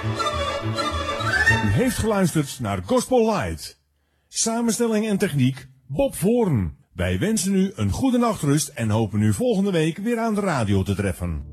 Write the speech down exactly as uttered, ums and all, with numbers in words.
U heeft geluisterd naar Gospel Light. Samenstelling en techniek Bob Voorn. Wij wensen u een goede nachtrust en hopen u volgende week weer aan de radio te treffen.